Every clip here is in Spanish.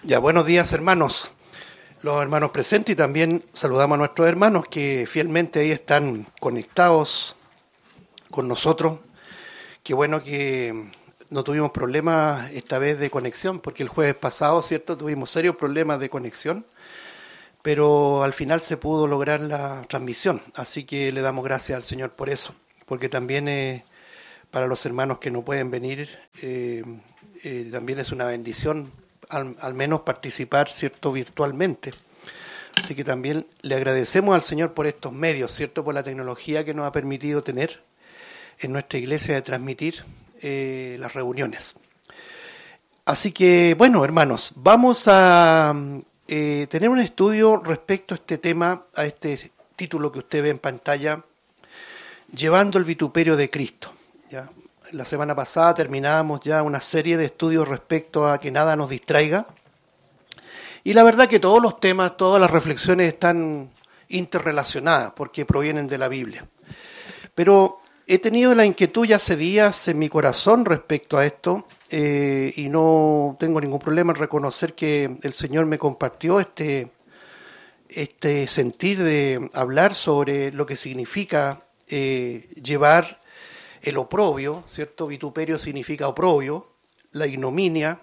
Ya, buenos días, hermanos, los hermanos presentes, y también saludamos a nuestros hermanos que fielmente ahí están conectados con nosotros. Qué bueno que no tuvimos problemas esta vez de conexión, porque el jueves pasado, ¿cierto?, tuvimos serios problemas de conexión, pero al final se pudo lograr la transmisión, así que le damos gracias al Señor por eso, porque también para los hermanos que no pueden venir, también es una bendición al menos participar, ¿cierto?, virtualmente. Así que también le agradecemos al Señor por estos medios, ¿cierto?, por la tecnología que nos ha permitido tener en nuestra iglesia de transmitir las reuniones. Así que, bueno, hermanos, vamos a tener un estudio respecto a este tema, a este título que usted ve en pantalla, Llevando el vituperio de Cristo. ¿Ya? La semana pasada terminábamos ya una serie de estudios respecto a que nada nos distraiga. Y la verdad que todos los temas, todas las reflexiones están interrelacionadas porque provienen de la Biblia. Pero he tenido la inquietud ya hace días en mi corazón respecto a esto y no tengo ningún problema en reconocer que el Señor me compartió este sentir de hablar sobre lo que significa llevar el oprobio, ¿cierto? Vituperio significa oprobio, la ignominia,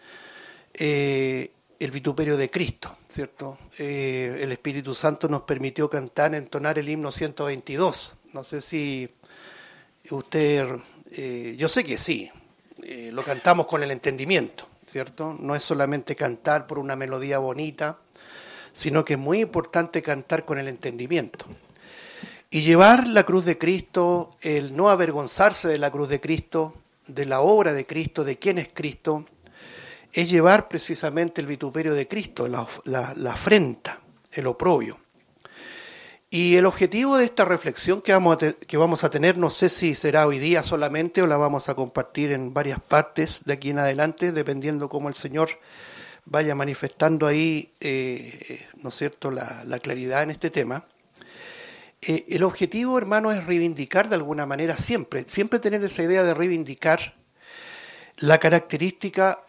el vituperio de Cristo, ¿cierto? El Espíritu Santo nos permitió entonar el himno 122. No sé si usted, yo sé que sí, lo cantamos con el entendimiento, ¿cierto? No es solamente cantar por una melodía bonita, sino que es muy importante cantar con el entendimiento. Y llevar la cruz de Cristo, el no avergonzarse de la cruz de Cristo, de la obra de Cristo, de quién es Cristo, es llevar precisamente el vituperio de Cristo, la afrenta, el oprobio. Y el objetivo de esta reflexión que vamos a tener, no sé si será hoy día solamente o la vamos a compartir en varias partes de aquí en adelante, dependiendo cómo el Señor vaya manifestando ahí, ¿no es cierto?, la claridad en este tema. El objetivo, hermano, es reivindicar de alguna manera siempre tener esa idea de reivindicar la característica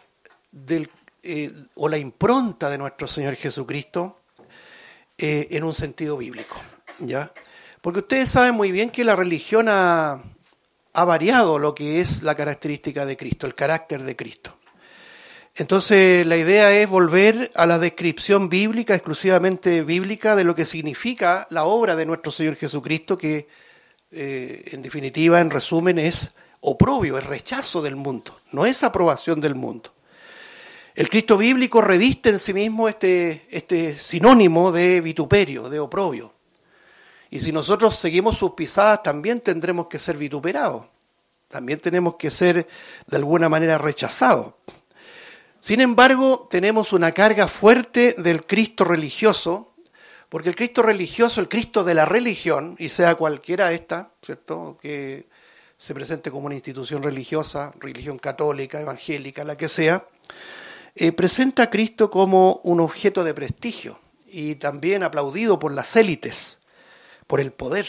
o la impronta de nuestro Señor Jesucristo en un sentido bíblico, ¿ya? Porque ustedes saben muy bien que la religión ha variado lo que es la característica de Cristo, el carácter de Cristo. Entonces la idea es volver a la descripción bíblica, exclusivamente bíblica, de lo que significa la obra de nuestro Señor Jesucristo, que en definitiva, en resumen, es oprobio, es rechazo del mundo, no es aprobación del mundo. El Cristo bíblico reviste en sí mismo este sinónimo de vituperio, de oprobio. Y si nosotros seguimos sus pisadas, también tendremos que ser vituperados, también tenemos que ser de alguna manera rechazados. Sin embargo, tenemos una carga fuerte del Cristo religioso, porque el Cristo religioso, el Cristo de la religión, y sea cualquiera esta, ¿cierto?, que se presente como una institución religiosa, religión católica, evangélica, la que sea, presenta a Cristo como un objeto de prestigio y también aplaudido por las élites, por el poder.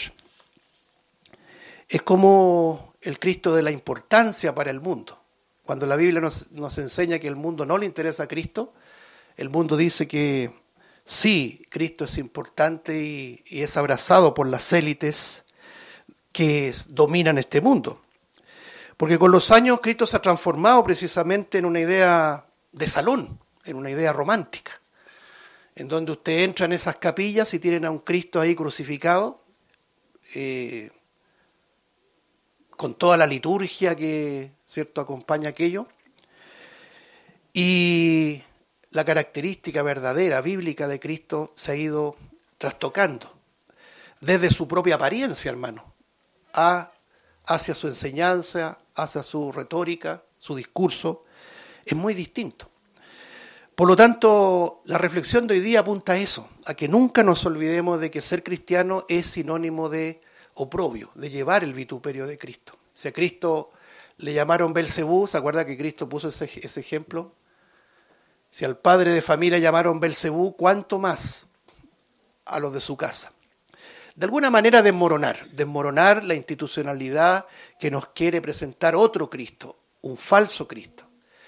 Es como el Cristo de la importancia para el mundo. Cuando la Biblia nos enseña que el mundo no le interesa a Cristo, el mundo dice que sí, Cristo es importante y es abrazado por las élites que dominan este mundo. Porque con los años Cristo se ha transformado precisamente en una idea de salón, en una idea romántica, en donde usted entra en esas capillas y tienen a un Cristo ahí crucificado, con toda la liturgia que, ¿cierto?, acompaña aquello, y la característica verdadera, bíblica de Cristo se ha ido trastocando, desde su propia apariencia, hermano, hacia su enseñanza, hacia su retórica, su discurso, es muy distinto. Por lo tanto, la reflexión de hoy día apunta a eso, a que nunca nos olvidemos de que ser cristiano es sinónimo de oprobio, de llevar el vituperio de Cristo. Si a Cristo le llamaron Belcebú, ¿se acuerda que Cristo puso ese ejemplo? Si al padre de familia llamaron Belcebú, ¿cuánto más a los de su casa? De alguna manera desmoronar la institucionalidad que nos quiere presentar otro Cristo, un falso Cristo.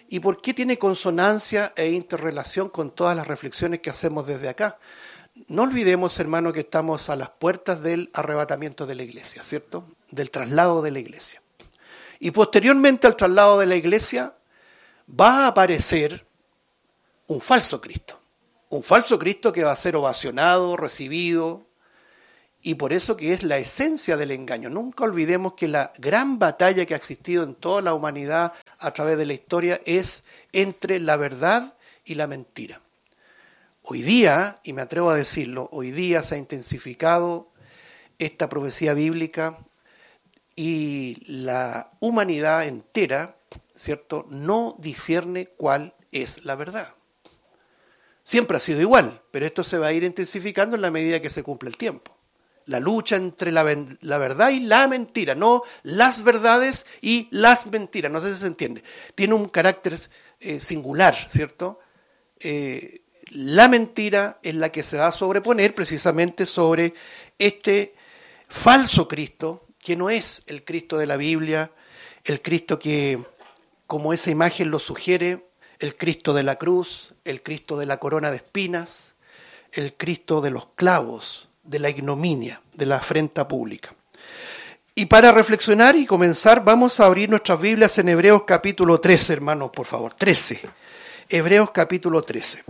¿Y por qué tiene consonancia e interrelación con todas las reflexiones que hacemos desde acá? No olvidemos, hermano, que estamos a las puertas del arrebatamiento de la iglesia, ¿cierto? Del traslado de la iglesia. Y posteriormente al traslado de la iglesia va a aparecer un falso Cristo. Un falso Cristo que va a ser ovacionado, recibido, y por eso que es la esencia del engaño. Nunca olvidemos que la gran batalla que ha existido en toda la humanidad a través de la historia es entre la verdad y la mentira. Hoy día, y me atrevo a decirlo, hoy día se ha intensificado esta profecía bíblica y la humanidad entera, ¿cierto?, no discierne cuál es la verdad. Siempre ha sido igual, pero esto se va a ir intensificando en la medida que se cumple el tiempo. La lucha entre la verdad y la mentira, no las verdades y las mentiras, no sé si se entiende. Tiene un carácter singular, ¿cierto? La mentira es la que se va a sobreponer precisamente sobre este falso Cristo, que no es el Cristo de la Biblia, el Cristo que, como esa imagen lo sugiere, el Cristo de la cruz, el Cristo de la corona de espinas, el Cristo de los clavos, de la ignominia, de la afrenta pública. Y para reflexionar y comenzar, vamos a abrir nuestras Biblias en Hebreos capítulo 13, hermanos, por favor, 13. Hebreos capítulo 13.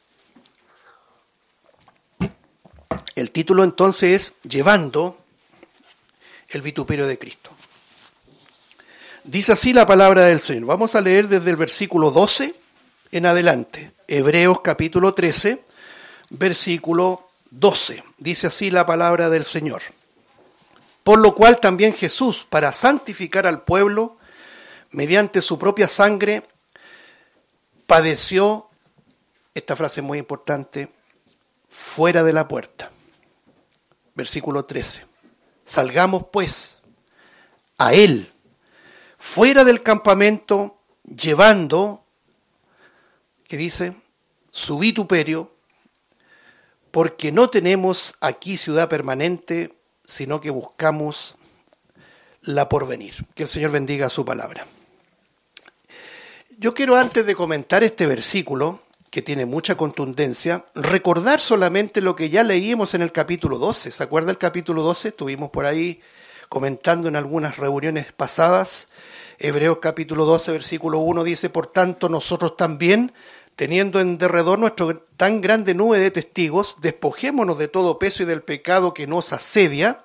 El título entonces es Llevando el vituperio de Cristo. Dice así la palabra del Señor. Vamos a leer desde el versículo 12 en adelante. Hebreos capítulo 13, versículo 12. Dice así la palabra del Señor. Por lo cual también Jesús, para santificar al pueblo, mediante su propia sangre, padeció, esta frase es muy importante, fuera de la puerta. Versículo 13. Salgamos pues a él, fuera del campamento, llevando, ¿qué dice? Su vituperio, porque no tenemos aquí ciudad permanente, sino que buscamos la porvenir. Que el Señor bendiga su palabra. Yo quiero, antes de comentar este versículo, que tiene mucha contundencia, recordar solamente lo que ya leímos en el capítulo 12. ¿Se acuerda el capítulo 12? Estuvimos por ahí comentando en algunas reuniones pasadas. Hebreos capítulo 12, versículo 1 dice, por tanto nosotros también, teniendo en derredor nuestra tan grande nube de testigos, despojémonos de todo peso y del pecado que nos asedia,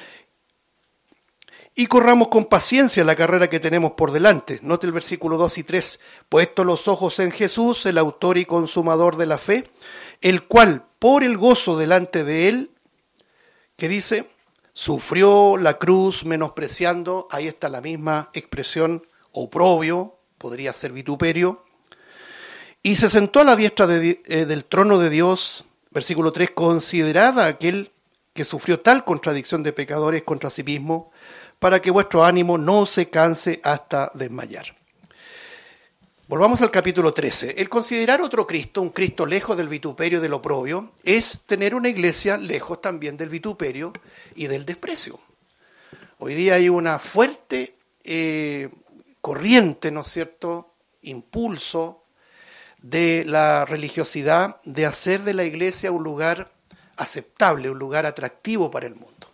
y corramos con paciencia la carrera que tenemos por delante. Note el versículo 2 y 3. Puestos los ojos en Jesús, el autor y consumador de la fe, el cual, por el gozo delante de él, que dice, sufrió la cruz menospreciando, ahí está la misma expresión, oprobio, podría ser vituperio, y se sentó a la diestra del trono de Dios. Versículo 3, considerad a aquel que sufrió tal contradicción de pecadores contra sí mismo, para que vuestro ánimo no se canse hasta desmayar. Volvamos al capítulo 13. El considerar otro Cristo, un Cristo lejos del vituperio y del oprobio, es tener una iglesia lejos también del vituperio y del desprecio. Hoy día hay una fuerte corriente, ¿no es cierto?, impulso de la religiosidad de hacer de la iglesia un lugar aceptable, un lugar atractivo para el mundo,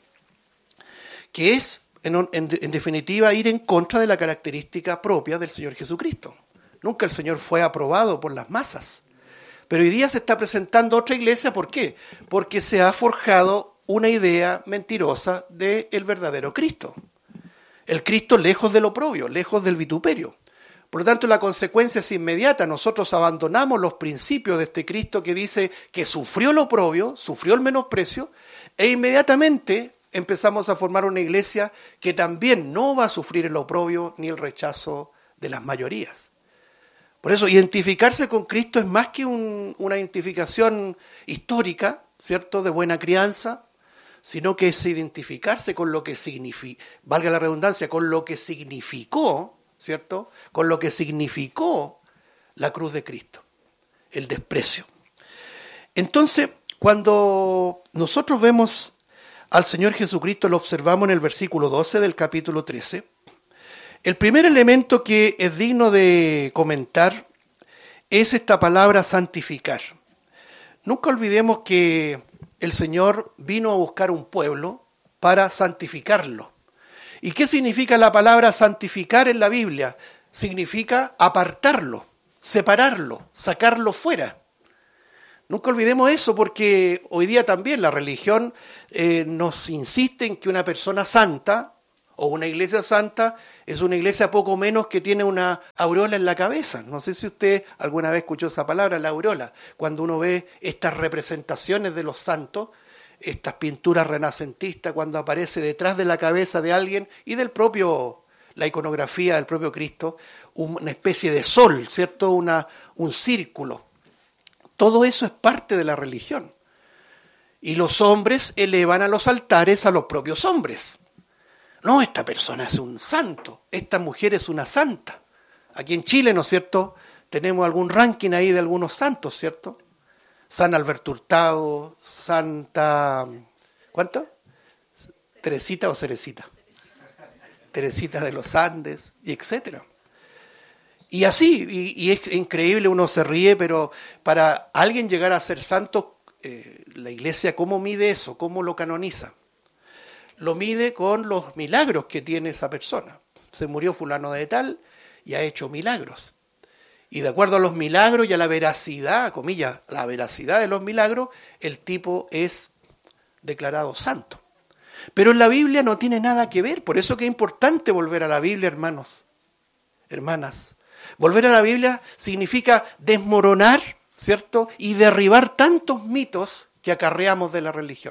que es, en definitiva, ir en contra de la característica propia del Señor Jesucristo. Nunca el Señor fue aprobado por las masas, pero hoy día se está presentando otra iglesia. ¿Por qué? Porque se ha forjado una idea mentirosa del verdadero Cristo, el Cristo lejos del oprobio, lejos del vituperio. Por lo tanto, la consecuencia es inmediata. Nosotros abandonamos los principios de este Cristo que dice que sufrió el oprobio, sufrió el menosprecio, e inmediatamente empezamos a formar una iglesia que también no va a sufrir el oprobio ni el rechazo de las mayorías. Por eso, identificarse con Cristo es más que una identificación histórica, ¿cierto?, de buena crianza, sino que es identificarse con lo que significa, valga la redundancia, con lo que significó, ¿cierto?, con lo que significó la cruz de Cristo, el desprecio. Entonces, cuando nosotros vemos al Señor Jesucristo, lo observamos en el versículo 12 del capítulo 13, El primer elemento que es digno de comentar es esta palabra santificar. Nunca olvidemos que el Señor vino a buscar un pueblo para santificarlo. ¿Y qué significa la palabra santificar en la Biblia? Significa apartarlo, separarlo, sacarlo fuera. Nunca olvidemos eso, porque hoy día también la religión nos insiste en que una persona santa o una iglesia santa es una iglesia poco menos que tiene una aureola en la cabeza. No sé si usted alguna vez escuchó esa palabra, la aureola. Cuando uno ve estas representaciones de los santos, estas pinturas renacentistas, cuando aparece detrás de la cabeza de alguien y del propio, la iconografía del propio Cristo, una especie de sol, ¿cierto? Un círculo. Todo eso es parte de la religión. Y los hombres elevan a los altares a los propios hombres. No, esta persona es un santo, esta mujer es una santa. Aquí en Chile, ¿no es cierto?, tenemos algún ranking ahí de algunos santos, ¿cierto? San Alberto Hurtado, Santa... ¿Cuánto? ¿Teresita o Cerecita? Teresita de los Andes, y etcétera. Y así, y es increíble, uno se ríe, pero para alguien llegar a ser santo, la Iglesia, ¿cómo mide eso? ¿Cómo lo canoniza? Lo mide con los milagros que tiene esa persona. Se murió fulano de tal y ha hecho milagros. Y de acuerdo a los milagros y a la veracidad, comillas, la veracidad de los milagros, el tipo es declarado santo. Pero en la Biblia no tiene nada que ver. Por eso que es importante volver a la Biblia, hermanos, hermanas. Volver a la Biblia significa desmoronar, ¿cierto? Y derribar tantos mitos que acarreamos de la religión.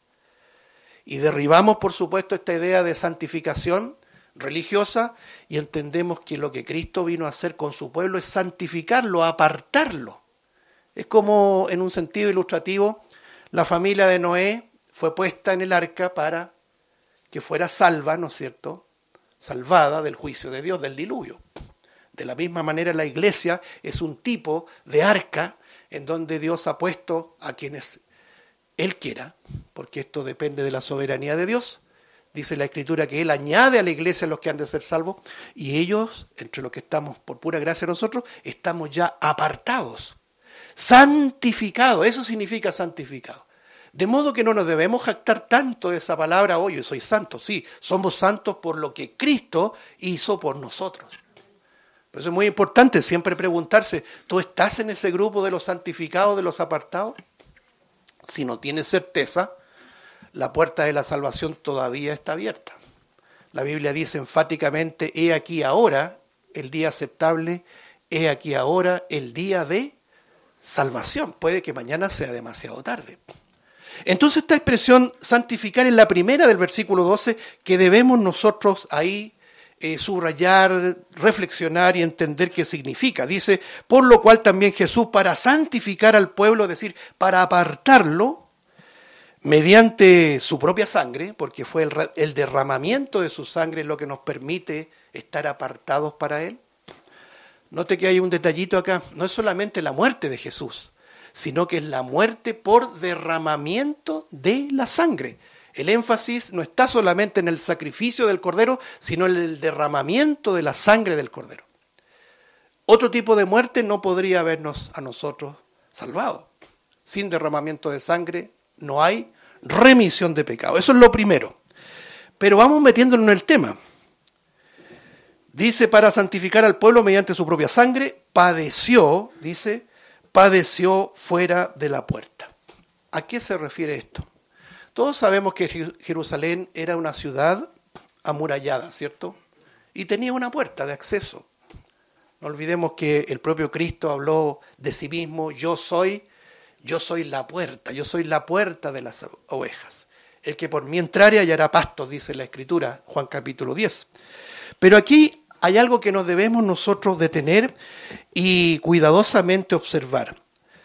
Y derribamos, por supuesto, esta idea de santificación religiosa y entendemos que lo que Cristo vino a hacer con su pueblo es santificarlo, apartarlo. Es como, en un sentido ilustrativo, la familia de Noé fue puesta en el arca para que fuera salva, ¿no es cierto?, salvada del juicio de Dios, del diluvio. De la misma manera, la iglesia es un tipo de arca en donde Dios ha puesto a quienes Él quiera, porque esto depende de la soberanía de Dios. Dice la Escritura que Él añade a la iglesia a los que han de ser salvos, y ellos, entre los que estamos por pura gracia nosotros, estamos ya apartados, santificados. Eso significa santificado. De modo que no nos debemos jactar tanto de esa palabra, oye, soy santo. Sí, somos santos por lo que Cristo hizo por nosotros. Por eso es muy importante siempre preguntarse, ¿tú estás en ese grupo de los santificados, de los apartados? Si no tienes certeza, la puerta de la salvación todavía está abierta. La Biblia dice enfáticamente, he aquí ahora el día aceptable, he aquí ahora el día de salvación. Puede que mañana sea demasiado tarde. Entonces esta expresión santificar es la primera del versículo 12 que debemos nosotros ahí subrayar, reflexionar y entender qué significa. Dice, por lo cual también Jesús, para santificar al pueblo, es decir, para apartarlo, mediante su propia sangre, porque fue el derramamiento de su sangre lo que nos permite estar apartados para Él. Note que hay un detallito acá, no es solamente la muerte de Jesús, sino que es la muerte por derramamiento de la sangre. El énfasis no está solamente en el sacrificio del Cordero, sino en el derramamiento de la sangre del Cordero. Otro tipo de muerte no podría habernos a nosotros salvado. Sin derramamiento de sangre no hay remisión de pecado. Eso es lo primero. Pero vamos metiéndonos en el tema. Dice, para santificar al pueblo mediante su propia sangre, padeció fuera de la puerta. ¿A qué se refiere esto? Todos sabemos que Jerusalén era una ciudad amurallada, ¿cierto? Y tenía una puerta de acceso. No olvidemos que el propio Cristo habló de sí mismo, yo soy la puerta de las ovejas. El que por mí entrare hallará pastos, dice la Escritura, Juan capítulo 10. Pero aquí hay algo que nos debemos nosotros detener y cuidadosamente observar.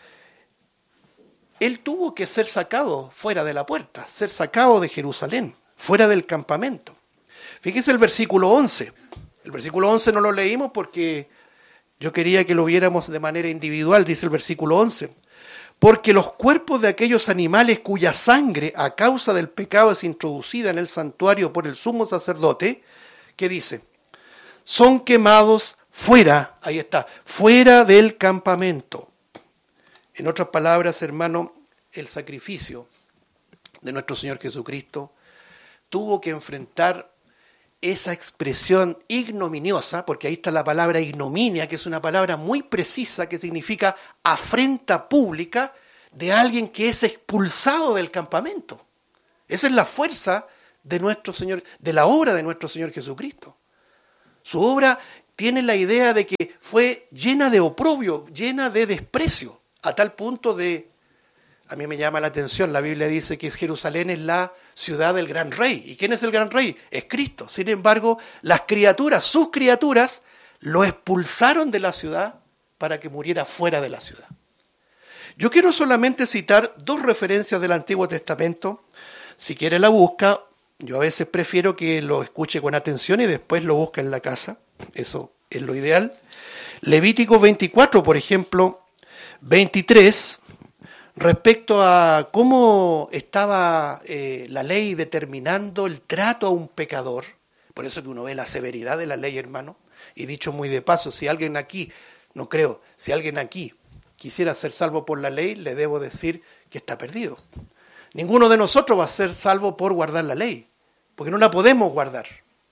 Él tuvo que ser sacado fuera de la puerta, ser sacado de Jerusalén, fuera del campamento. Fíjese el versículo 11. El versículo 11 no lo leímos porque yo quería que lo viéramos de manera individual, dice el versículo 11. Porque los cuerpos de aquellos animales cuya sangre a causa del pecado es introducida en el santuario por el sumo sacerdote, ¿qué dice? son quemados fuera, ahí está, fuera del campamento. En otras palabras, hermano, el sacrificio de nuestro Señor Jesucristo tuvo que enfrentar esa expresión ignominiosa, porque ahí está la palabra ignominia, que es una palabra muy precisa que significa afrenta pública de alguien que es expulsado del campamento. Esa es la fuerza de nuestro Señor, de la obra de nuestro Señor Jesucristo. Su obra tiene la idea de que fue llena de oprobio, llena de desprecio, a tal punto de, a mí me llama la atención, la Biblia dice que Jerusalén es la ciudad del gran rey. ¿Y quién es el gran rey? Es Cristo. Sin embargo, las criaturas, sus criaturas, lo expulsaron de la ciudad para que muriera fuera de la ciudad. Yo quiero solamente citar dos referencias del Antiguo Testamento. Si quiere la busca, yo a veces prefiero que lo escuche con atención y después lo busque en la casa. Eso es lo ideal. Levítico 24, por ejemplo, 23, respecto a cómo estaba la ley determinando el trato a un pecador. Por eso que uno ve la severidad de la ley, hermano. Y dicho muy de paso, si alguien aquí, no creo, si alguien aquí quisiera ser salvo por la ley, le debo decir que está perdido. Ninguno de nosotros va a ser salvo por guardar la ley, porque no la podemos guardar.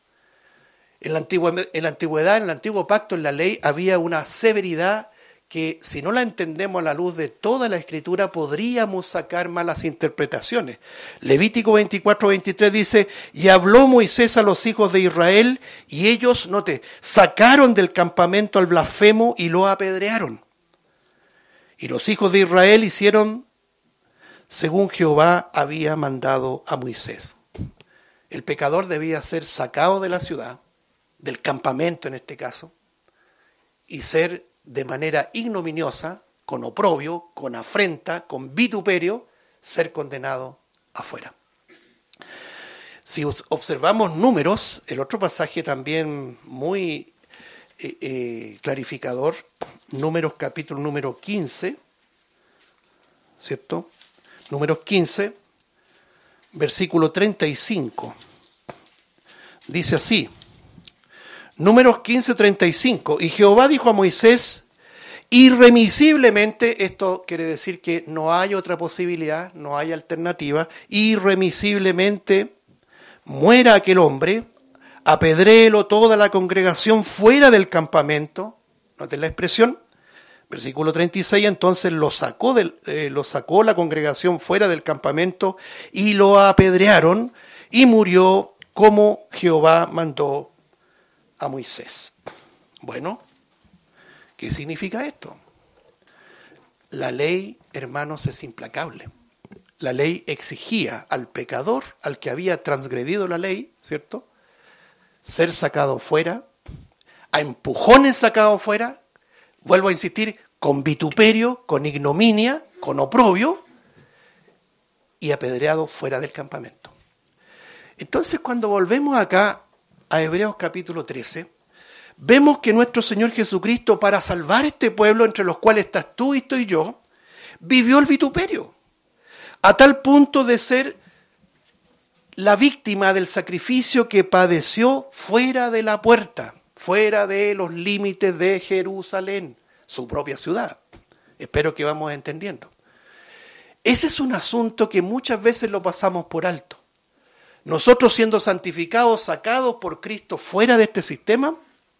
En la antigüedad, en el antiguo pacto, en la ley, había una severidad que si no la entendemos a la luz de toda la Escritura, podríamos sacar malas interpretaciones. Levítico 24-23 dice, y habló Moisés a los hijos de Israel, y ellos, note, sacaron del campamento al blasfemo y lo apedrearon. Y los hijos de Israel hicieron según Jehová había mandado a Moisés. El pecador debía ser sacado de la ciudad, del campamento en este caso, y ser de manera ignominiosa, con oprobio, con afrenta, con vituperio, ser condenado afuera. Si observamos Números, el otro pasaje también muy clarificador, Números capítulo número 15, ¿cierto? Números 15, versículo 35. Dice así, Números 15, 35. Y Jehová dijo a Moisés, irremisiblemente, esto quiere decir que no hay otra posibilidad, no hay alternativa, irremisiblemente muera aquel hombre, apedréelo toda la congregación fuera del campamento. Noten la expresión. Versículo 36, entonces lo sacó la congregación fuera del campamento y lo apedrearon y murió como Jehová mandó a Moisés. Bueno, ¿qué significa esto? La ley, hermanos, es implacable. La ley exigía al pecador, al que había transgredido la ley, ¿cierto?, ser sacado fuera, a empujones sacado fuera. Vuelvo a insistir, con vituperio, con ignominia, con oprobio, y apedreado fuera del campamento. Entonces, cuando volvemos acá a Hebreos capítulo 13, vemos que nuestro Señor Jesucristo, para salvar este pueblo, entre los cuales estás tú y estoy yo, vivió el vituperio, a tal punto de ser la víctima del sacrificio que padeció fuera de la puerta, fuera de los límites de Jerusalén, su propia ciudad. Espero que vamos entendiendo. Ese es un asunto que muchas veces lo pasamos por alto. Nosotros siendo santificados, sacados por Cristo fuera de este sistema,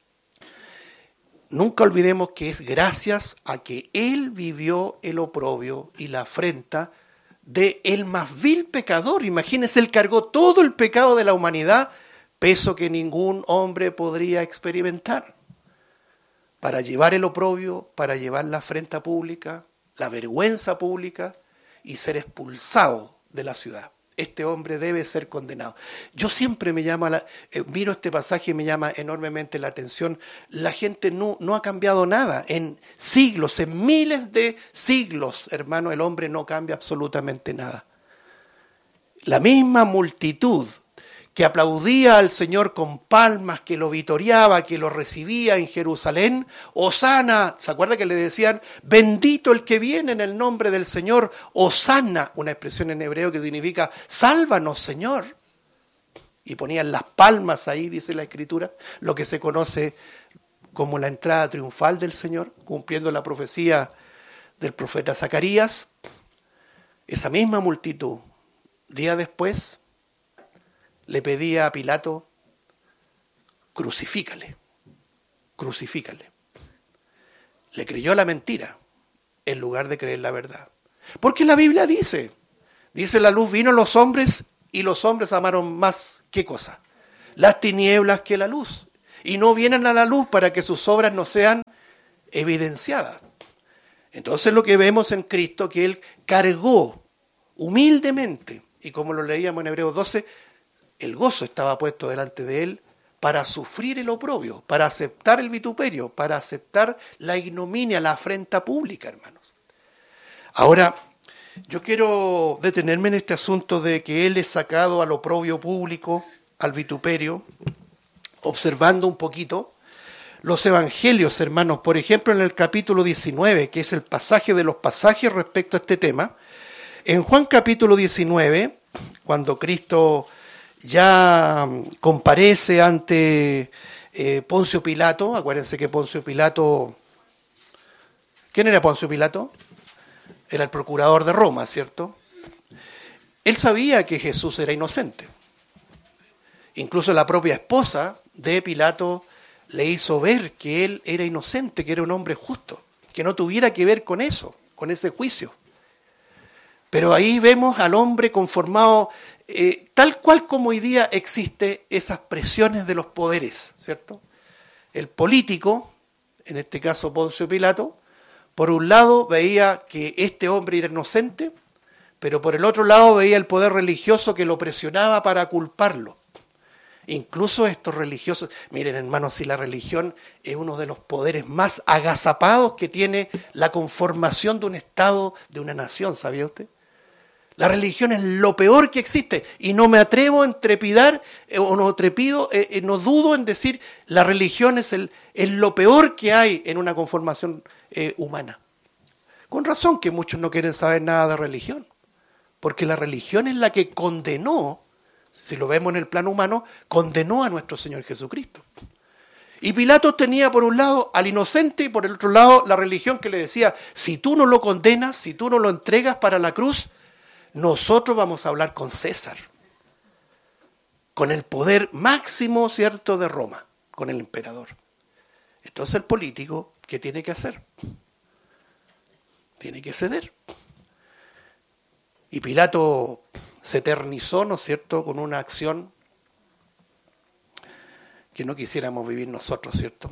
nunca olvidemos que es gracias a que Él vivió el oprobio y la afrenta de el más vil pecador. Imagínense, Él cargó todo el pecado de la humanidad, peso que ningún hombre podría experimentar, para llevar el oprobio, para llevar la afrenta pública, la vergüenza pública y ser expulsado de la ciudad. Este hombre debe ser condenado. Yo siempre miro este pasaje y me llama enormemente la atención. La gente no ha cambiado nada. En siglos, en miles de siglos, hermano, el hombre no cambia absolutamente nada. La misma multitud que aplaudía al Señor con palmas, que lo vitoreaba, que lo recibía en Jerusalén, Hosana, ¿se acuerda que le decían? Bendito el que viene en el nombre del Señor, Hosana, una expresión en hebreo que significa, sálvanos, Señor. y ponían las palmas ahí, dice la Escritura, lo que se conoce como la entrada triunfal del Señor, cumpliendo la profecía del profeta Zacarías. Esa misma multitud, días después, le pedía a Pilato: crucifícale, crucifícale. Le creyó la mentira en lugar de creer la verdad. Porque la Biblia dice la luz vino a los hombres y los hombres amaron más, ¿qué cosa? Las tinieblas que la luz. Y no vienen a la luz para que sus obras no sean evidenciadas. Entonces lo que vemos en Cristo, que Él cargó humildemente, y como lo leíamos en Hebreos 12, el gozo estaba puesto delante de Él para sufrir el oprobio, para aceptar el vituperio, para aceptar la ignominia, la afrenta pública, hermanos. Ahora, yo quiero detenerme en este asunto de que Él es sacado al oprobio público, al vituperio, observando un poquito los evangelios, hermanos. Por ejemplo, en el capítulo 19, que es el pasaje de los pasajes respecto a este tema, en Juan capítulo 19, cuando Cristo ya comparece ante Poncio Pilato. Acuérdense que Poncio Pilato, ¿quién era Poncio Pilato? Era el procurador de Roma, ¿cierto? Él sabía que Jesús era inocente. Incluso la propia esposa de Pilato le hizo ver que él era inocente, que era un hombre justo, que no tuviera que ver con eso, con ese juicio. Pero ahí vemos al hombre conformado tal cual como hoy día existe esas presiones de los poderes, ¿cierto? El político, en este caso Poncio Pilato, por un lado veía que este hombre era inocente, pero por el otro lado veía el poder religioso que lo presionaba para culparlo. Incluso estos religiosos, miren hermanos, si la religión es uno de los poderes más agazapados que tiene la conformación de un Estado, de una nación, ¿sabía usted? La religión es lo peor que existe y no me atrevo a entrepidar no dudo en decir la religión es lo peor que hay en una conformación humana. Con razón que muchos no quieren saber nada de religión, porque la religión es la que condenó, si lo vemos en el plano humano, condenó a nuestro Señor Jesucristo. Y Pilato tenía por un lado al inocente y por el otro lado la religión que le decía: si tú no lo condenas, si tú no lo entregas para la cruz, nosotros vamos a hablar con César, con el poder máximo, ¿cierto?, de Roma, con el emperador. Entonces el político, ¿qué tiene que hacer? Tiene que ceder. Y Pilato se eternizó, ¿no es cierto?, con una acción que no quisiéramos vivir nosotros, ¿cierto?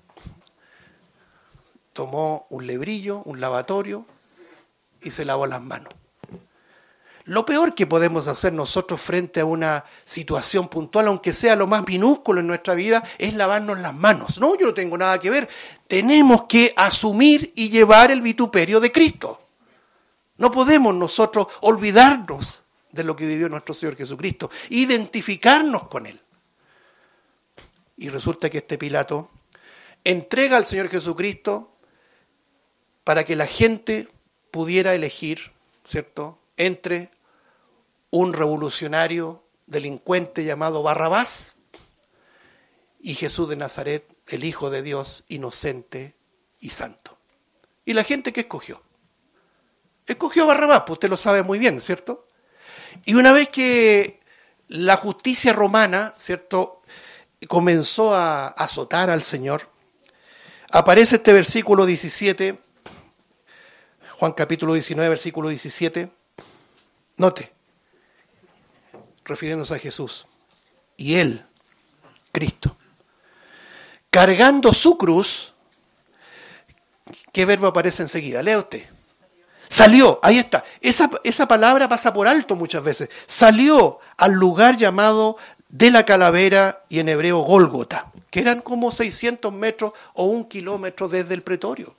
Tomó un lebrillo, un lavatorio y se lavó las manos. Lo peor que podemos hacer nosotros frente a una situación puntual, aunque sea lo más minúsculo en nuestra vida, es lavarnos las manos. No, yo no tengo nada que ver. Tenemos que asumir y llevar el vituperio de Cristo. No podemos nosotros olvidarnos de lo que vivió nuestro Señor Jesucristo, identificarnos con Él. Y resulta que este Pilato entrega al Señor Jesucristo para que la gente pudiera elegir, ¿cierto?, entre un revolucionario delincuente llamado Barrabás y Jesús de Nazaret, el Hijo de Dios, inocente y santo. ¿Y la gente qué escogió? Escogió a Barrabás, pues usted lo sabe muy bien, ¿cierto? Y una vez que la justicia romana, ¿cierto?, comenzó a azotar al Señor, aparece este versículo 17, Juan capítulo 19, versículo 17, note, refiriéndose a Jesús, y Él, Cristo, cargando su cruz, ¿qué verbo aparece enseguida? Lea usted. Salió, ahí está. Esa palabra pasa por alto muchas veces. Salió al lugar llamado de la calavera y en hebreo Gólgota, que eran como 600 metros o 1 kilómetro desde el pretorio.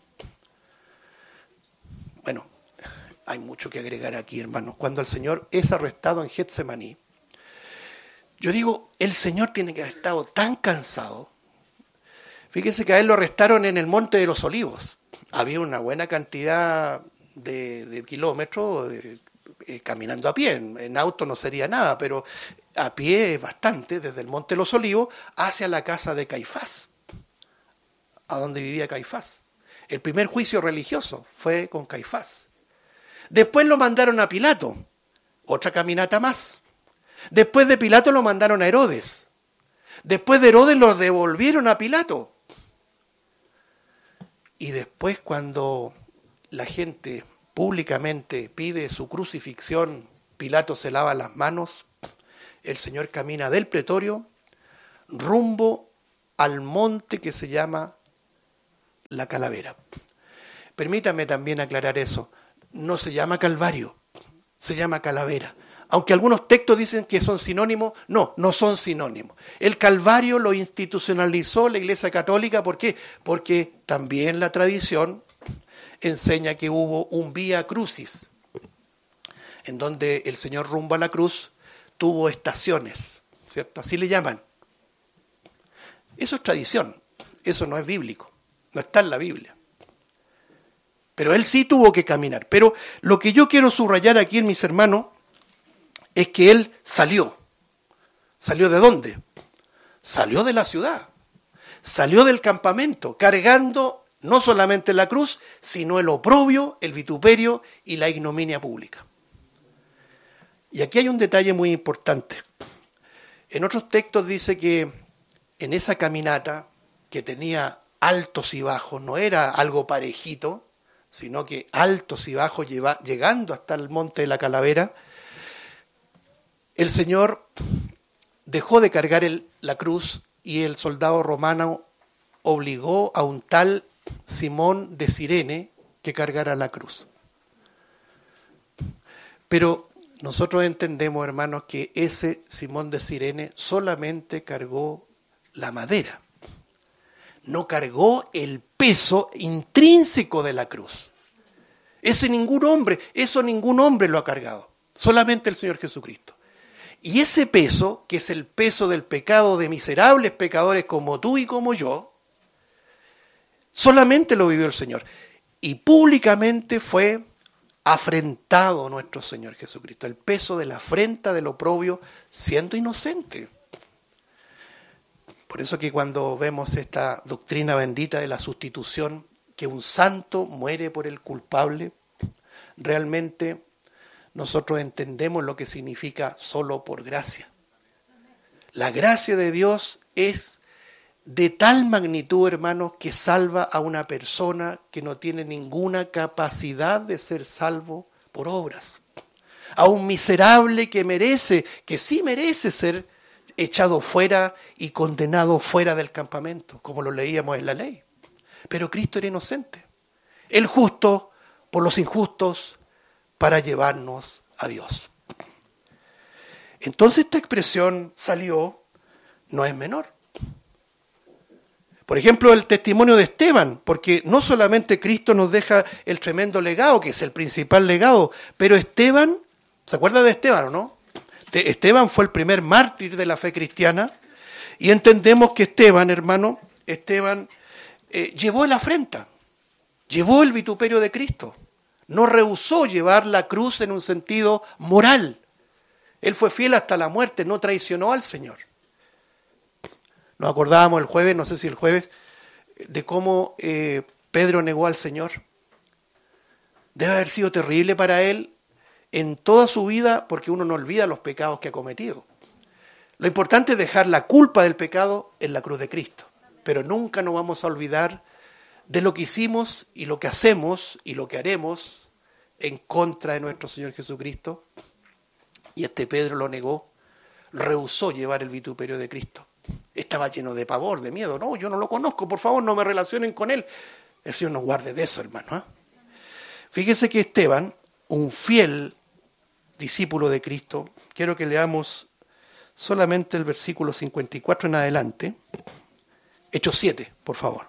Bueno, hay mucho que agregar aquí, hermanos. Cuando el Señor es arrestado en Getsemaní, yo digo, el Señor tiene que haber estado tan cansado. Fíjense que a Él lo arrestaron en el Monte de los Olivos. Había una buena cantidad de kilómetros caminando a pie. En auto no sería nada, pero a pie bastante, desde el Monte de los Olivos, hacia la casa de Caifás, a donde vivía Caifás. El primer juicio religioso fue con Caifás. Después lo mandaron a Pilato, otra caminata más. Después de Pilato lo mandaron a Herodes. Después de Herodes lo devolvieron a Pilato. Y después, cuando la gente públicamente pide su crucifixión, Pilato se lava las manos, el Señor camina del pretorio rumbo al monte que se llama la Calavera. Permítame también aclarar eso. No se llama Calvario, se llama Calavera. Aunque algunos textos dicen que son sinónimos, no son sinónimos. El Calvario lo institucionalizó la Iglesia Católica, ¿por qué? Porque también la tradición enseña que hubo un vía crucis, en donde el Señor rumbo a la cruz tuvo estaciones, ¿cierto? Así le llaman. Eso es tradición, eso no es bíblico, no está en la Biblia. Pero él sí tuvo que caminar. Pero lo que yo quiero subrayar aquí, mis hermanos, es que él salió. ¿Salió de dónde? Salió de la ciudad. Salió del campamento, cargando no solamente la cruz, sino el oprobio, el vituperio y la ignominia pública. Y aquí hay un detalle muy importante. En otros textos dice que en esa caminata, que tenía altos y bajos, no era algo parejito, sino que altos y bajos, llegando hasta el monte de la Calavera, el Señor dejó de cargar la cruz y el soldado romano obligó a un tal Simón de Cirene que cargara la cruz. Pero nosotros entendemos, hermanos, que ese Simón de Cirene solamente cargó la madera. No cargó el peso intrínseco de la cruz. Eso ningún hombre lo ha cargado, solamente el Señor Jesucristo. Y ese peso, que es el peso del pecado de miserables pecadores como tú y como yo, solamente lo vivió el Señor. Y públicamente fue afrentado nuestro Señor Jesucristo. El peso de la afrenta, del oprobio, siendo inocente. Por eso que cuando vemos esta doctrina bendita de la sustitución, que un santo muere por el culpable, realmente nosotros entendemos lo que significa solo por gracia. La gracia de Dios es de tal magnitud, hermanos, que salva a una persona que no tiene ninguna capacidad de ser salvo por obras. A un miserable que sí merece ser echado fuera y condenado fuera del campamento, como lo leíamos en la ley. Pero Cristo era inocente. El justo por los injustos para llevarnos a Dios. Entonces esta expresión salió, no es menor. Por ejemplo, el testimonio de Esteban, porque no solamente Cristo nos deja el tremendo legado, que es el principal legado, pero Esteban, ¿se acuerda de Esteban o no? Esteban fue el primer mártir de la fe cristiana, y entendemos que Esteban, hermano, llevó la afrenta, llevó el vituperio de Cristo, no rehusó llevar la cruz en un sentido moral. Él fue fiel hasta la muerte, no traicionó al Señor. Nos acordábamos el jueves, no sé si el jueves, de cómo Pedro negó al Señor. Debe haber sido terrible para él en toda su vida, porque uno no olvida los pecados que ha cometido. Lo importante es dejar la culpa del pecado en la cruz de Cristo, pero nunca nos vamos a olvidar de lo que hicimos y lo que hacemos y lo que haremos en contra de nuestro Señor Jesucristo. Y Pedro lo negó, rehusó llevar el vituperio de Cristo. Estaba lleno de pavor, de miedo. No, yo no lo conozco, por favor, no me relacionen con él. El Señor nos guarde de eso, hermano. Fíjese que Esteban, un fiel discípulo de Cristo, quiero que leamos solamente el versículo 54 en adelante. Hechos 7, por favor.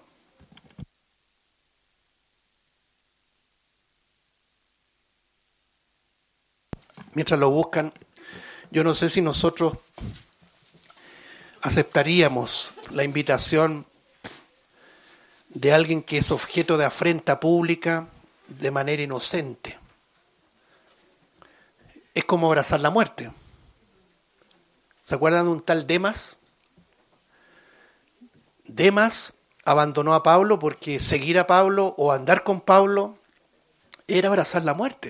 Mientras lo buscan, yo no sé si nosotros aceptaríamos la invitación de alguien que es objeto de afrenta pública de manera inocente. Es como abrazar la muerte. ¿Se acuerdan de un tal Demas? Demas abandonó a Pablo porque seguir a Pablo o andar con Pablo era abrazar la muerte.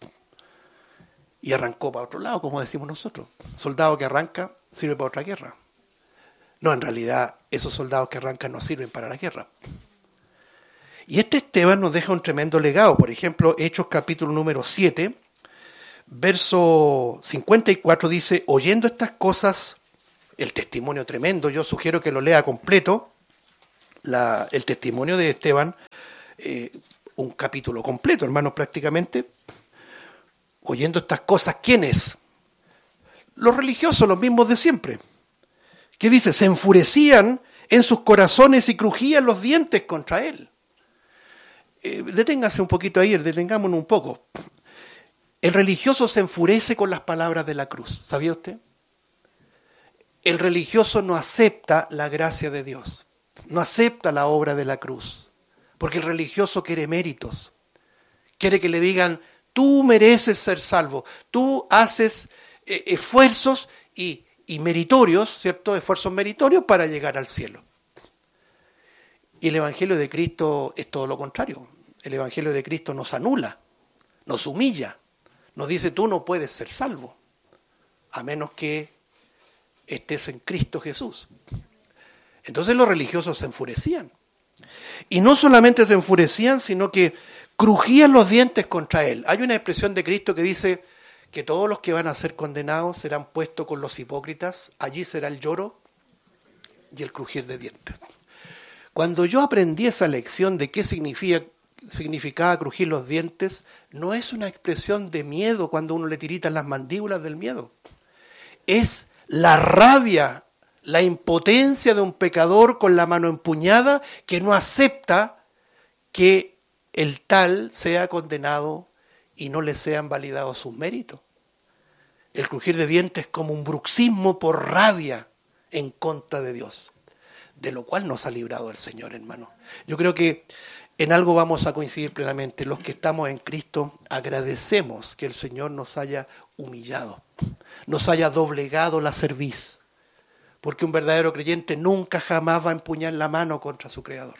Y arrancó para otro lado, como decimos nosotros. Soldado que arranca sirve para otra guerra. No, en realidad esos soldados que arrancan no sirven para la guerra. Y este Esteban nos deja un tremendo legado. Por ejemplo, Hechos capítulo número 7, verso 54 dice, oyendo estas cosas, el testimonio tremendo, yo sugiero que lo lea completo, el testimonio de Esteban, un capítulo completo, hermanos, prácticamente. Oyendo estas cosas, ¿quién es? Los religiosos, los mismos de siempre. ¿Qué dice? Se enfurecían en sus corazones y crujían los dientes contra él. Deténgase un poquito ahí, detengámonos un poco. El religioso se enfurece con las palabras de la cruz, ¿sabía usted? El religioso no acepta la gracia de Dios, no acepta la obra de la cruz, porque el religioso quiere méritos, quiere que le digan, tú mereces ser salvo, tú haces esfuerzos y meritorios, ¿cierto? Esfuerzos meritorios para llegar al cielo. Y el Evangelio de Cristo es todo lo contrario. El Evangelio de Cristo nos anula, nos humilla, nos dice tú no puedes ser salvo, a menos que estés en Cristo Jesús. Entonces los religiosos se enfurecían. Y no solamente se enfurecían, sino que crujían los dientes contra él. Hay una expresión de Cristo que dice que todos los que van a ser condenados serán puestos con los hipócritas, allí será el lloro y el crujir de dientes. Cuando yo aprendí esa lección de qué significaba crujir los dientes, no es una expresión de miedo cuando uno le tiritan las mandíbulas del miedo. Es la rabia, la impotencia de un pecador con la mano empuñada que no acepta que el tal sea condenado y no le sean validados sus méritos. El crujir de dientes es como un bruxismo por rabia en contra de Dios, de lo cual nos ha librado el Señor, hermano. Yo creo que en algo vamos a coincidir plenamente. Los que estamos en Cristo agradecemos que el Señor nos haya humillado, nos haya doblegado la cerviz, porque un verdadero creyente nunca jamás va a empuñar la mano contra su Creador.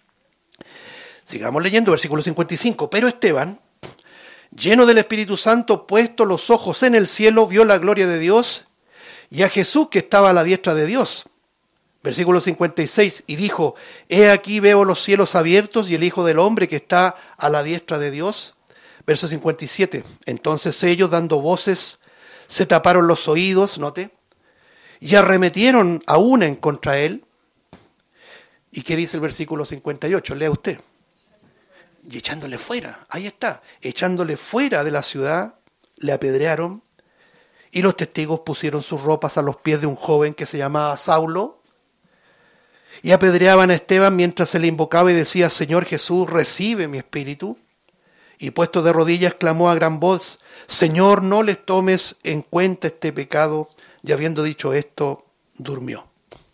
Sigamos leyendo, versículo 55. Pero Esteban, lleno del Espíritu Santo, puesto los ojos en el cielo, vio la gloria de Dios y a Jesús que estaba a la diestra de Dios. Versículo 56, y dijo, he aquí veo los cielos abiertos y el Hijo del Hombre que está a la diestra de Dios. Verso 57, entonces ellos dando voces se taparon los oídos, note, y arremetieron a una en contra él. ¿Y qué dice el versículo 58? Lea usted. Y echándole fuera, ahí está, echándole fuera de la ciudad, le apedrearon, y los testigos pusieron sus ropas a los pies de un joven que se llamaba Saulo, y apedreaban a Esteban mientras se le invocaba y decía, Señor Jesús, recibe mi espíritu. Y puesto de rodillas clamó a gran voz, Señor, no les tomes en cuenta este pecado. Y habiendo dicho esto, durmió.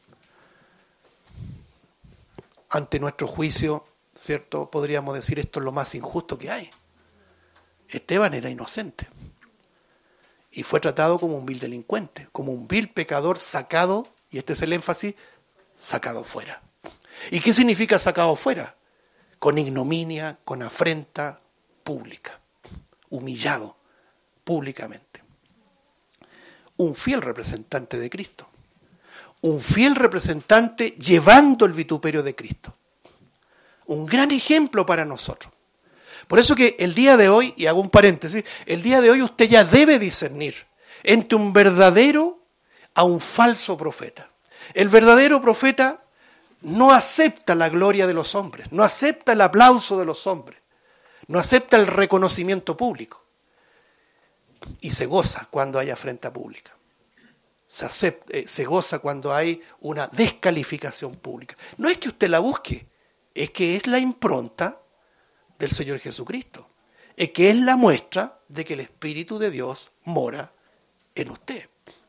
Ante nuestro juicio, ¿cierto? Podríamos decir esto es lo más injusto que hay. Esteban era inocente. Y fue tratado como un vil delincuente, como un vil pecador sacado, y este es el énfasis, sacado fuera. ¿Y qué significa sacado fuera? Con ignominia, con afrenta pública, humillado públicamente. Un fiel representante de Cristo, un fiel representante llevando el vituperio de Cristo. Un gran ejemplo para nosotros. Por eso que el día de hoy, y hago un paréntesis, el día de hoy usted ya debe discernir entre un verdadero a un falso profeta. El verdadero profeta no acepta la gloria de los hombres, no acepta el aplauso de los hombres, no acepta el reconocimiento público y se goza cuando hay afrenta pública. Se goza cuando hay una descalificación pública. No es que usted la busque, es que es la impronta del Señor Jesucristo, es que es la muestra de que el Espíritu de Dios mora en usted.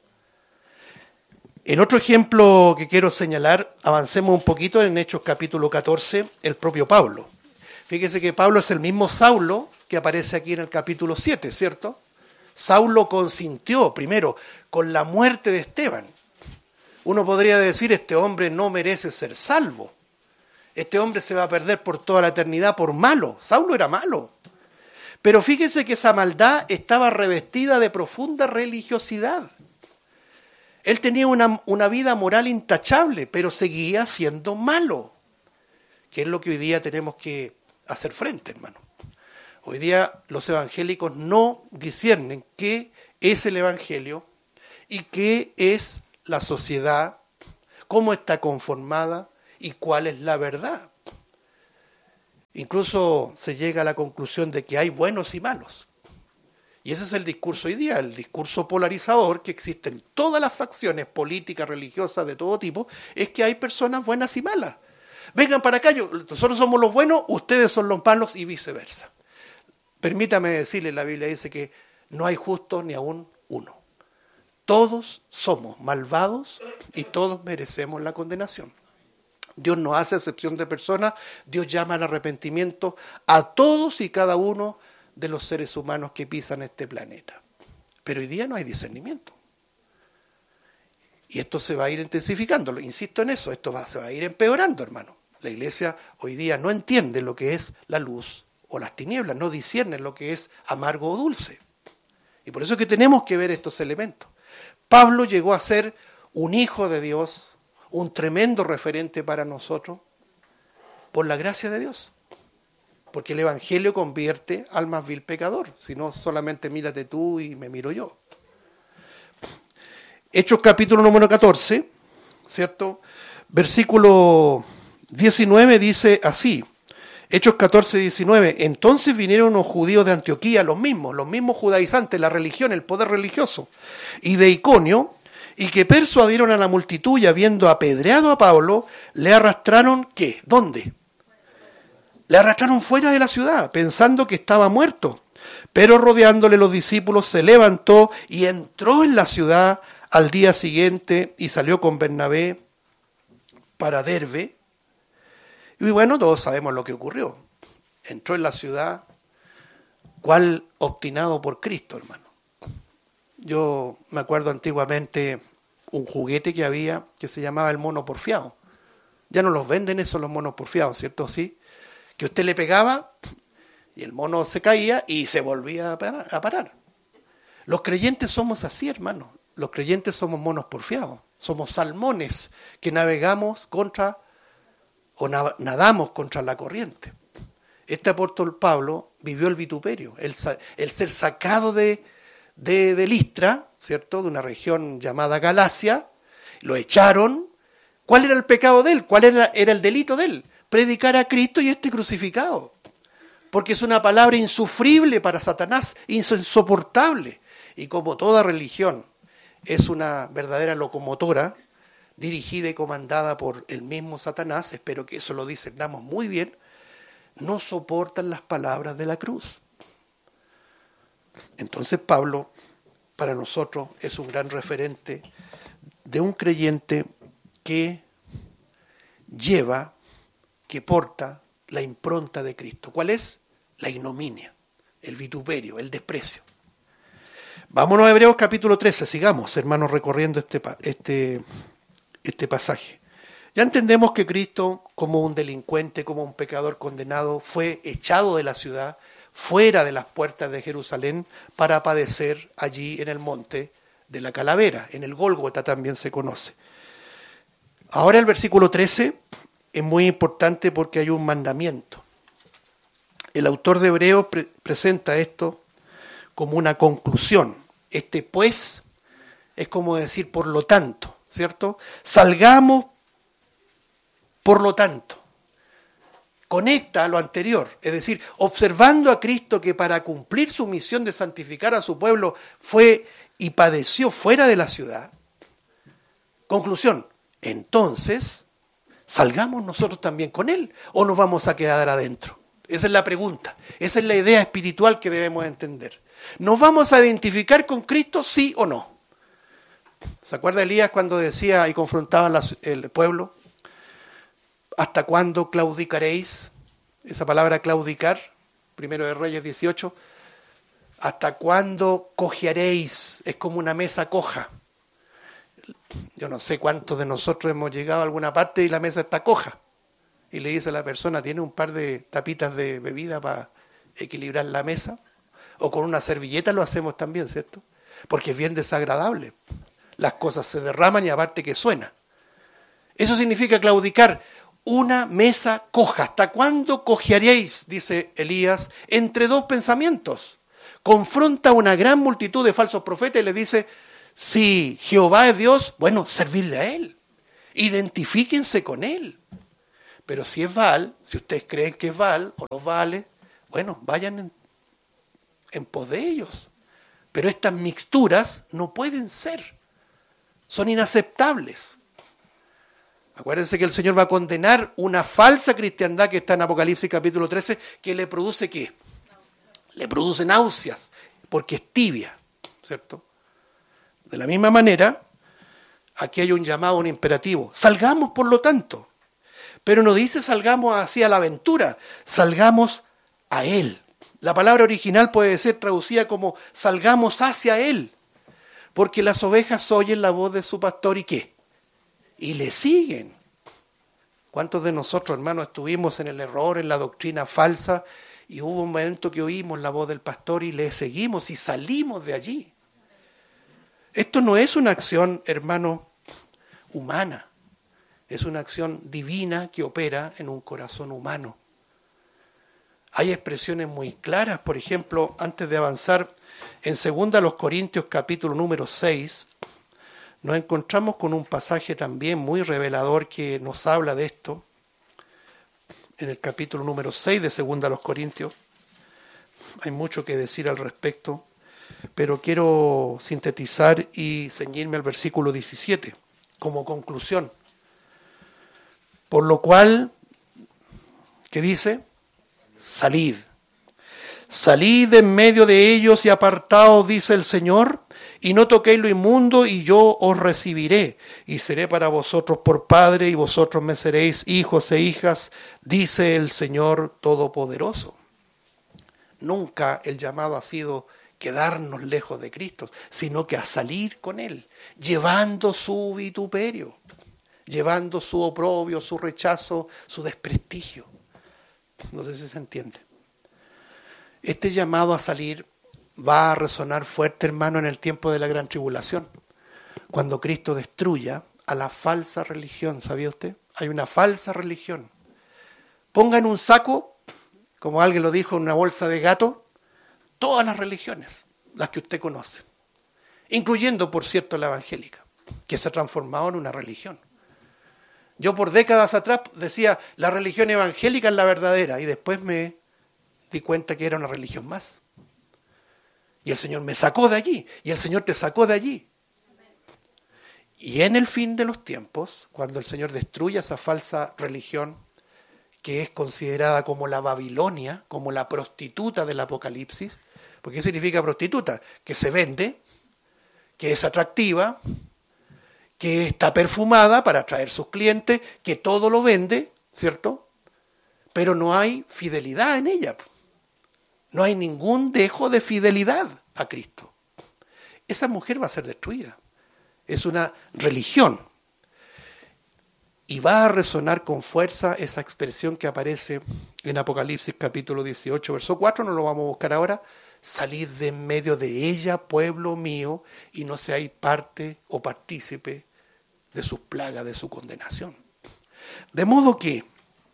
En otro ejemplo que quiero señalar, avancemos un poquito en Hechos capítulo 14, el propio Pablo. Fíjese que Pablo es el mismo Saulo que aparece aquí en el capítulo 7, ¿cierto? Saulo consintió, primero, con la muerte de Esteban. Uno podría decir, este hombre no merece ser salvo. Este hombre se va a perder por toda la eternidad por malo. Saulo era malo. Pero fíjese que esa maldad estaba revestida de profunda religiosidad. Él tenía una vida moral intachable, pero seguía siendo malo. Que es lo que hoy día tenemos que hacer frente, hermano. Hoy día los evangélicos no disciernen qué es el evangelio y qué es la sociedad, cómo está conformada y cuál es la verdad. Incluso se llega a la conclusión de que hay buenos y malos. Y ese es el discurso hoy día, el discurso polarizador que existe en todas las facciones políticas, religiosas, de todo tipo, es que hay personas buenas y malas. Vengan para acá, nosotros somos los buenos, ustedes son los malos y viceversa. Permítame decirle, la Biblia dice que no hay justo ni aún uno. Todos somos malvados y todos merecemos la condenación. Dios no hace excepción de personas, Dios llama al arrepentimiento a todos y cada uno de los seres humanos que pisan este planeta. Pero hoy día no hay discernimiento. Y esto se va a ir intensificando, insisto en eso, se va a ir empeorando, hermano. La iglesia hoy día no entiende lo que es la luz o las tinieblas, no discierne lo que es amargo o dulce. Y por eso es que tenemos que ver estos elementos. Pablo llegó a ser un hijo de Dios, un tremendo referente para nosotros, por la gracia de Dios. Porque el evangelio convierte al más vil pecador, si no solamente mírate tú y me miro yo. Hechos capítulo número 14, ¿cierto? Versículo 19 dice así, Hechos 14, 19, entonces vinieron unos judíos de Antioquía, los mismos judaizantes, la religión, el poder religioso, y de Iconio, y que persuadieron a la multitud y habiendo apedreado a Pablo, le arrastraron, ¿qué? ¿Dónde? Le arrastraron fuera de la ciudad, pensando que estaba muerto. Pero rodeándole los discípulos, se levantó y entró en la ciudad al día siguiente y salió con Bernabé para Derbe. Y bueno, todos sabemos lo que ocurrió. Entró en la ciudad, cual obstinado por Cristo, hermano. Yo me acuerdo antiguamente un juguete que había que se llamaba el mono porfiado. Ya no los venden esos los monos porfiados, ¿cierto? Sí. Que usted le pegaba y el mono se caía y se volvía a parar. Los creyentes somos así, hermano. Los creyentes somos monos porfiados. Somos salmones que navegamos contra o nadamos contra la corriente. Este apóstol Pablo vivió el vituperio, el ser sacado de Listra, ¿cierto? De una región llamada Galacia, lo echaron. ¿Cuál era el pecado de él? ¿Cuál era el delito de él? Predicar a Cristo y crucificado. Porque es una palabra insufrible para Satanás, insoportable. Y como toda religión es una verdadera locomotora, dirigida y comandada por el mismo Satanás, espero que eso lo discernamos muy bien, no soportan las palabras de la cruz. Entonces Pablo, para nosotros, es un gran referente de un creyente que lleva, que porta la impronta de Cristo. ¿Cuál es? La ignominia, el vituperio, el desprecio. Vámonos a Hebreos capítulo 13, sigamos, hermanos, recorriendo este pasaje. Ya entendemos que Cristo, como un delincuente, como un pecador condenado, fue echado de la ciudad, fuera de las puertas de Jerusalén, para padecer allí en el monte de la Calavera, en el Gólgota también se conoce. Ahora el versículo 13 es muy importante porque hay un mandamiento. El autor de Hebreos presenta esto como una conclusión. Pues es como decir por lo tanto, ¿cierto? Salgamos por lo tanto. Conecta a lo anterior, es decir, observando a Cristo que para cumplir su misión de santificar a su pueblo fue y padeció fuera de la ciudad. Conclusión, entonces, ¿salgamos nosotros también con Él o nos vamos a quedar adentro? Esa es la pregunta, esa es la idea espiritual que debemos entender. ¿Nos vamos a identificar con Cristo, sí o no? ¿Se acuerda Elías cuando decía y confrontaba el pueblo? ¿Hasta cuándo claudicaréis? Esa palabra claudicar, 1 de Reyes 18. ¿Hasta cuándo cojearéis? Es como una mesa coja. Yo no sé cuántos de nosotros hemos llegado a alguna parte y la mesa está coja. Y le dice a la persona, ¿tiene un par de tapitas de bebida para equilibrar la mesa? O con una servilleta lo hacemos también, ¿cierto? Porque es bien desagradable. Las cosas se derraman y aparte que suena. Eso significa claudicar. Una mesa coja. ¿Hasta cuándo cojearéis? Dice Elías, entre dos pensamientos. Confronta a una gran multitud de falsos profetas y le dice, si Jehová es Dios, bueno, servidle a Él. Identifíquense con Él. Pero si es Baal, si ustedes creen que es Baal o los Baales, bueno, vayan en pos de ellos. Pero estas mixturas no pueden ser. Son inaceptables. Acuérdense que el Señor va a condenar una falsa cristiandad que está en Apocalipsis capítulo 13, que le produce ¿qué? Le produce náuseas, porque es tibia, ¿cierto? De la misma manera, aquí hay un llamado, un imperativo. Salgamos, por lo tanto. Pero no dice salgamos hacia la aventura, salgamos a Él. La palabra original puede ser traducida como salgamos hacia Él. Porque las ovejas oyen la voz de su pastor y ¿qué? Y le siguen. ¿Cuántos de nosotros, hermanos, estuvimos en el error, en la doctrina falsa, y hubo un momento que oímos la voz del pastor y le seguimos y salimos de allí? Esto no es una acción, hermano, humana. Es una acción divina que opera en un corazón humano. Hay expresiones muy claras, por ejemplo, antes de avanzar, en 2 Corintios capítulo número 6, nos encontramos con un pasaje también muy revelador que nos habla de esto. En el capítulo número 6 de 2 Corintios, hay mucho que decir al respecto, pero quiero sintetizar y ceñirme al versículo 17 como conclusión. Por lo cual, ¿qué dice? Salid. Salid en medio de ellos y apartaos, dice el Señor, y no toquéis lo inmundo, y yo os recibiré, y seré para vosotros por Padre, y vosotros me seréis hijos e hijas, dice el Señor Todopoderoso. Nunca el llamado ha sido quedarnos lejos de Cristo, sino que a salir con Él, llevando su vituperio, llevando su oprobio, su rechazo, su desprestigio. No sé si se entiende. Este llamado a salir va a resonar fuerte, hermano, en el tiempo de la gran tribulación, cuando Cristo destruya a la falsa religión. ¿Sabía usted? Hay una falsa religión. Ponga en un saco, como alguien lo dijo, en una bolsa de gato, todas las religiones, las que usted conoce, incluyendo, por cierto, la evangélica, que se ha transformado en una religión. Yo por décadas atrás decía, la religión evangélica es la verdadera, y después me di cuenta que era una religión más. Y el Señor me sacó de allí, y el Señor te sacó de allí. Y en el fin de los tiempos, cuando el Señor destruya esa falsa religión, que es considerada como la Babilonia, como la prostituta del Apocalipsis, porque ¿qué significa prostituta? Que se vende, que es atractiva, que está perfumada para atraer sus clientes, que todo lo vende, ¿cierto? Pero no hay fidelidad en ella. No hay ningún dejo de fidelidad a Cristo. Esa mujer va a ser destruida. Es una religión. Y va a resonar con fuerza esa expresión que aparece en Apocalipsis capítulo 18, verso 4, no lo vamos a buscar ahora. Salid de en medio de ella, pueblo mío, y no seáis parte o partícipe de sus plagas, de su condenación. De modo que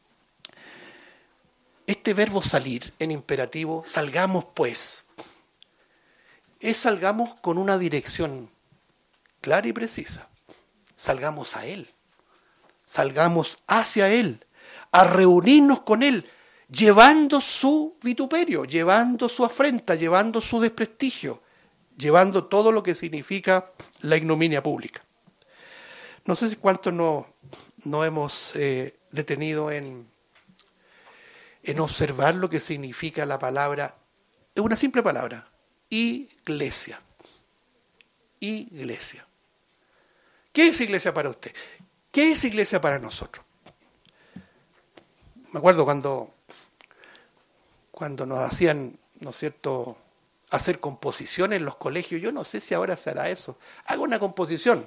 este verbo salir en imperativo, salgamos pues, salgamos con una dirección clara y precisa. Salgamos a Él, salgamos hacia Él, a reunirnos con Él, llevando su vituperio, llevando su afrenta, llevando su desprestigio, llevando todo lo que significa la ignominia pública. No sé si cuántos no hemos detenido en observar lo que significa la palabra, es una simple palabra, iglesia. Iglesia. ¿Qué es iglesia para usted? ¿Qué es iglesia para nosotros? Me acuerdo cuando nos hacían, ¿no es cierto?, hacer composiciones en los colegios. Yo no sé si ahora se hará eso. Haga una composición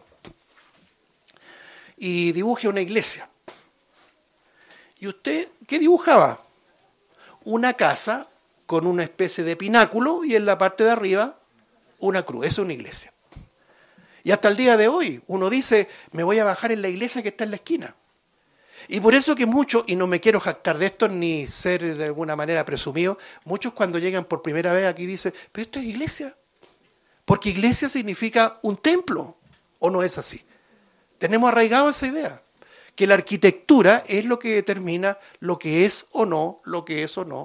y dibuje una iglesia. ¿Y usted qué dibujaba? Una casa con una especie de pináculo y en la parte de arriba una cruz. Eso es una iglesia. Y hasta el día de hoy uno dice, me voy a bajar en la iglesia que está en la esquina. Y por eso que muchos, y no me quiero jactar de esto ni ser de alguna manera presumido, muchos cuando llegan por primera vez aquí dicen, pero esto es iglesia. Porque iglesia significa un templo, ¿o no es así? Tenemos arraigado esa idea, que la arquitectura es lo que determina lo que es o no